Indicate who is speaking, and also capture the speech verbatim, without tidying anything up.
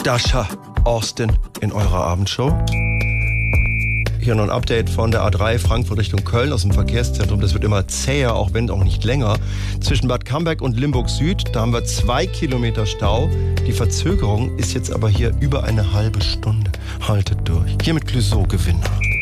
Speaker 1: Dasha Austin in eurer Abendshow. Hier noch ein Update von der A drei Frankfurt Richtung Köln aus dem Verkehrszentrum. Das wird immer zäher, auch wenn auch nicht länger. Zwischen Bad Camberg und Limburg Süd, da haben wir zwei Kilometer Stau. Die Verzögerung ist jetzt aber hier über eine halbe Stunde. Haltet durch. Hier mit Clouseau Gewinner.